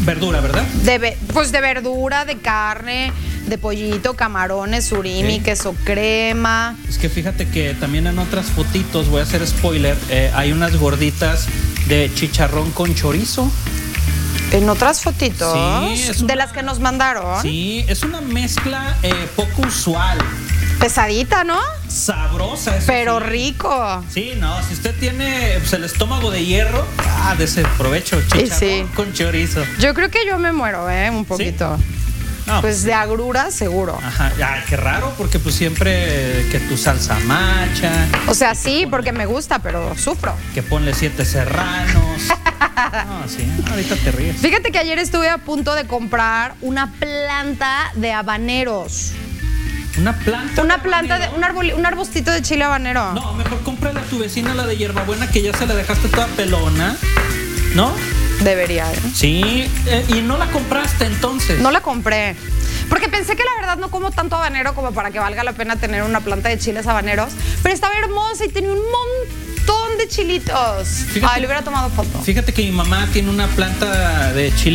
Verdura, ¿verdad? Pues de verdura, de carne, de pollito, camarones, surimi, queso crema. Es que fíjate que también en otras fotitos, voy a hacer spoiler, hay unas gorditas de chicharrón con chorizo. En otras fotitos, Sí, de las que nos mandaron. Sí, es una mezcla poco usual. Pesadita, ¿no? Sabrosa, eso pero sí. Rico. Sí, no, si usted tiene pues, el estómago de hierro, de ese provecho, chicharrón con chorizo. Yo creo que yo me muero, un poquito. ¿Sí? No, pues de agrura, seguro. Ajá, ay, qué raro, porque pues siempre que tu salsa macha. O sea, sí, porque me gusta, pero sufro. Que ponle 7 serranos. No, sí, ahorita te ríes. Fíjate que ayer estuve a punto de comprar una planta de habaneros. ¿Una planta? Un arbustito de chile habanero. No, mejor cómprale a tu vecina la de hierbabuena que ya se la dejaste toda pelona, ¿no? Debería, Sí, y no la compraste entonces. No la compré. Porque pensé que la verdad no como tanto habanero como para que valga la pena tener una planta de chiles habaneros. Pero estaba hermosa y tenía un montón de chilitos. Le hubiera tomado foto. Fíjate que mi mamá tiene una planta de chile